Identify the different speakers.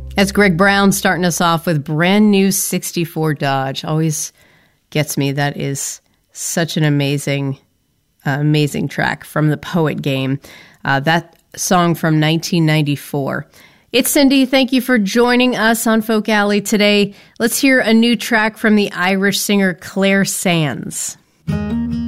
Speaker 1: That's Greg Brown starting us off with brand new 64 Dodge. Always gets me. That is such an amazing track from the Poet Game. That song from 1994. It's Cindy. Thank you for joining us on Folk Alley today. Let's hear a new track from the Irish singer Claire Sands.